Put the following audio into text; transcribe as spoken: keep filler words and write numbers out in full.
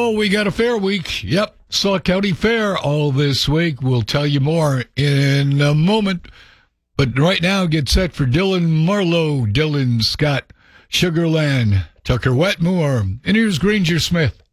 Oh, we got a fair week. Yep, Sauk County Fair all this week. We'll tell you more in a moment. But right now, get set for Dylan Marlowe, Dylan Scott, Sugarland, Tucker Wetmore, and here's Granger Smith.